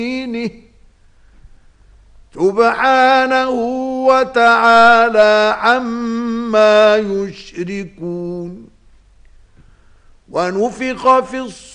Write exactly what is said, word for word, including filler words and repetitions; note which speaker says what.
Speaker 1: يمينه سبحانه وتعالى عما يشركون ونفخ في الصور